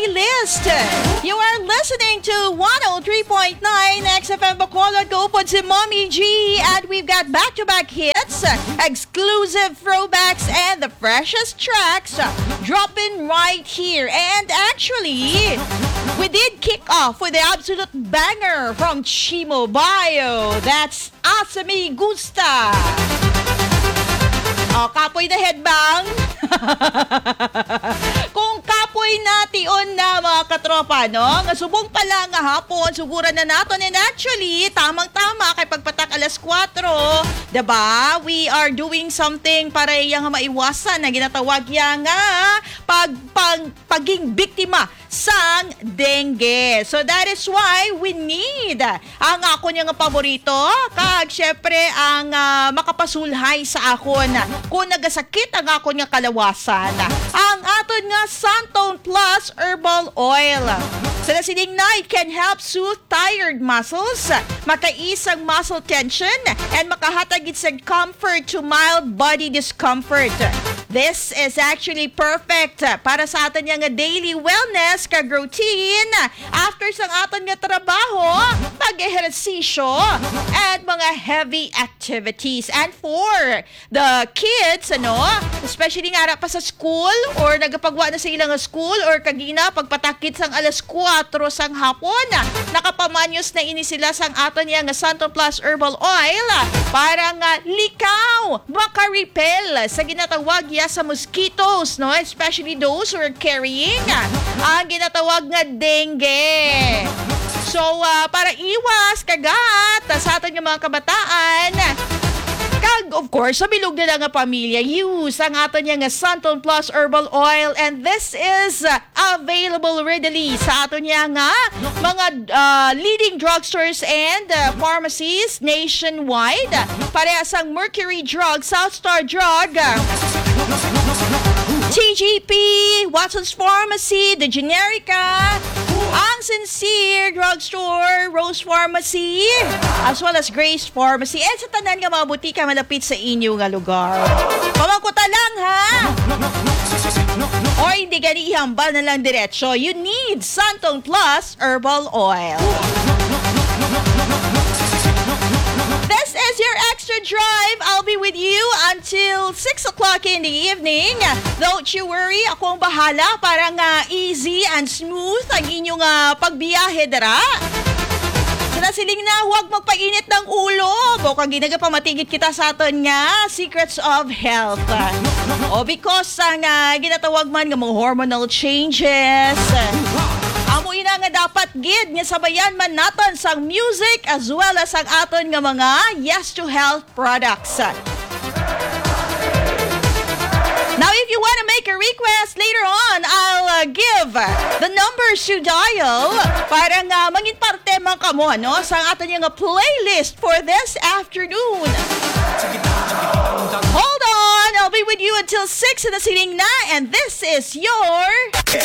playlist. You are listening to 103.9 XFM Bacolod. Kaupod si Mommy G. And we've got back-to-back hits, exclusive throwbacks, and the freshest tracks dropping right here. And actually, we did kick off with the absolute banger from Chimo Bayo. That's Asami Gusta. O, kapoy na headbang. Kung kapoy na tion na mga katropa, no? Nga subong pala nga hapon, suguran na nato. And actually, tamang-tama kay pagpatak alas 4, diba? We are doing something para iyang maiwasan na ginatawag yang paging biktima sang dengue. So that is why we need ang ako niyang paborito. Kag syempre ang makapasulhay sa akon kung nagasakit ang ako niyang kalawasan. Ang aton nga Santon Plus Herbal Oil. Sa nasiling na, it can help soothe tired muscles, makaisang muscle tension, and makahatag isang comfort to mild body discomfort. This is actually perfect para sa aton nga daily wellness kag routine after sang aton nga trabaho, pag-ehersisyo, and mga heavy activities. And for the kids, especially nga pa sa school or nagapagwa na sa ilang school or kagina pagpatakit sang alas 4 sang hapon, nakapamanyos na ini sila sang aton nga Santon Plus Herbal Oil para nga likaw makarepel sa ginatawag sa mosquitoes, no? Especially those who are carrying ang ginatawag nga dengue. So, para iwas kagat sa aton nga mga kabataan, kag, of course, sa bilog na nga pamilya, use ang aton nga Santon Plus Herbal Oil, and this is available readily sa aton nga mga leading drugstores and pharmacies nationwide. Parehas ang Mercury Drug, Southstar Drug, TGP, Watson's Pharmacy, The Generica, ang Sincere Drugstore, Rose Pharmacy, as well as Grace Pharmacy, at sa tanan nga mga butika malapit sa inyo nga lugar. Pamangkuta lang, ha? Or hindi gani ihambal na lang diretsyo. You need Santon Plus Herbal Oil. This is your extra drive. I'll be with you until 6 o'clock in the evening. Don't you worry, ako ang bahala para nga easy and smooth ang inyong pagbiyahe dara. Siling na huwag magpainit ng ulo. O kag ginagapamatigit kita sa aton nga Secrets of Health. O because ang ginatawag man nga mga hormonal changes. Amo ina nga dapat gid nga sabayan man naton sang music as well as ang aton nga mga Yes to Health products. Now, if you want to make a request later on, I'll give the numbers to dial para nga mangin parte man kamo sa aton nga playlist for this afternoon. Hold on, I'll be with you until 6 in the siling na, and this is your